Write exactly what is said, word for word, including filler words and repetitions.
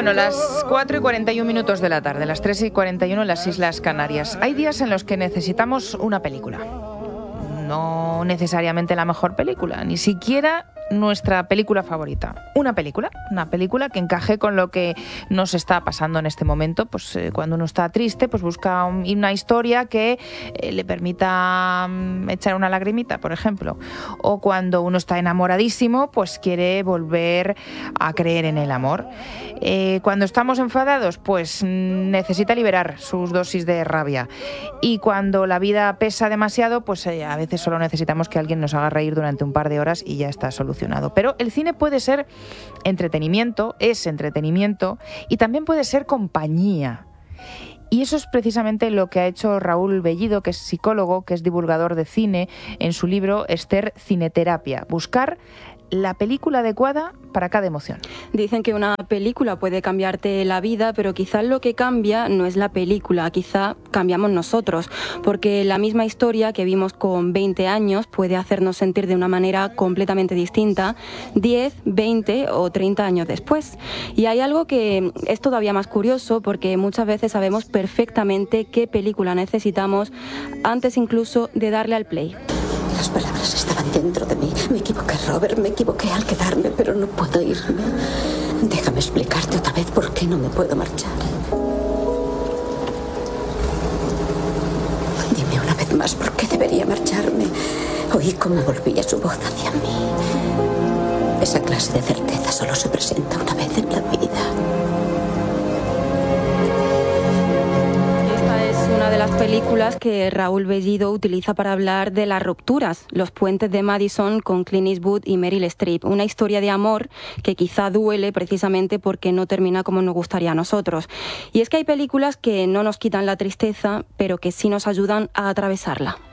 Bueno, las cuatro y cuarenta y un minutos de la tarde, las tres y cuarenta y uno en las Islas Canarias. Hay días en los que necesitamos una película. No necesariamente la mejor película, ni siquiera nuestra película favorita. Una película, una película que encaje con lo que nos está pasando en este momento. Pues eh, cuando uno está triste, pues busca un, una historia que eh, le permita um, echar una lagrimita, por ejemplo. O cuando uno está enamoradísimo, pues quiere volver a creer en el amor. Eh, cuando estamos enfadados, pues necesita liberar sus dosis de rabia. Y cuando la vida pesa demasiado, pues eh, a veces solo necesitamos que alguien nos haga reír durante un par de horas y ya está solucionado. Pero el cine puede ser entretenimiento, es entretenimiento y también puede ser compañía. Y eso es precisamente lo que ha hecho Raúl Bellido, que es psicólogo, que es divulgador de cine, en su libro Esther Cineterapia. Buscar la película adecuada para cada emoción. Dicen que una película puede cambiarte la vida, pero quizás lo que cambia no es la película, quizá cambiamos nosotros, porque la misma historia que vimos con veinte años puede hacernos sentir de una manera completamente distinta diez, veinte o treinta años después. Y hay algo que es todavía más curioso, porque muchas veces sabemos perfectamente qué película necesitamos antes incluso de darle al play. Las palabras estaban dentro de mí. Me equivoqué, Robert, me equivoqué al quedarme, pero no puedo irme. Déjame explicarte otra vez por qué no me puedo marchar. Dime una vez más por qué debería marcharme. Oí cómo volvía su voz hacia mí. Esa clase de certeza solo se presenta una vez en la vida. Una de las películas que Raúl Bellido utiliza para hablar de las rupturas, Los puentes de Madison con Clint Eastwood y Meryl Streep. Una historia de amor que quizá duele precisamente porque no termina como nos gustaría a nosotros. Y es que hay películas que no nos quitan la tristeza, pero que sí nos ayudan a atravesarla.